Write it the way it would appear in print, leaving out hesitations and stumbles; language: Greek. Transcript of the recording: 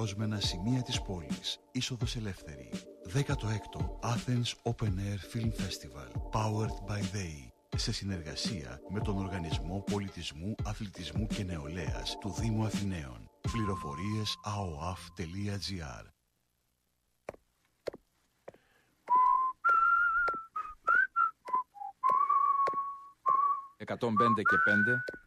αποσπρόσμενα σημεία της πόλης. Είσοδος ελεύθερη. 16ο Athens Open Air Film Festival, powered by THEY, σε συνεργασία με τον Οργανισμό Πολιτισμού, Αθλητισμού και Νεολαίας του Δήμου Αθηναίων. Πληροφορίες aoaf.gr. «105 και 5»